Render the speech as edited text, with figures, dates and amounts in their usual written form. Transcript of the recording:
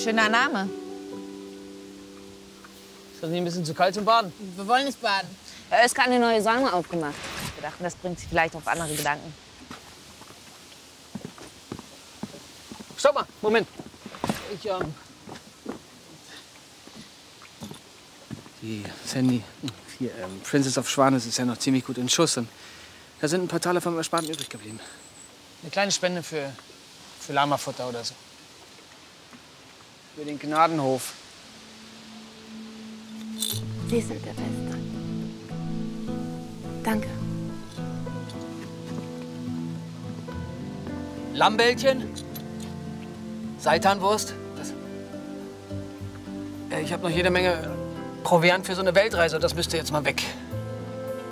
Schöner Name. Ist das nicht ein bisschen zu kalt zum Baden? Wir wollen nicht baden. Özkan hat eine neue Sauna aufgemacht. Wir dachten, das bringt sie vielleicht auf andere Gedanken. Stopp mal, Moment. Die Sandy, hier, Princess of Schwanes ist ja noch ziemlich gut in Schuss. Und da sind ein paar Taler vom Ersparten übrig geblieben. Eine kleine Spende für Lamafutter oder so. Für den Gnadenhof. Sie sind der Beste. Danke. Lammbällchen? Seitanwurst? Ich habe noch jede Menge Proviant für so eine Weltreise. Das müsste jetzt mal weg.